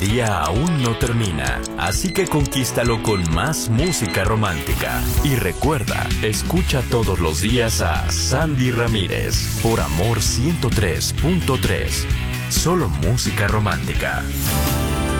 día aún no termina, así que conquístalo con más música romántica. Y recuerda, escucha todos los días a Sandy Ramírez por Amor 103.3. Solo música romántica.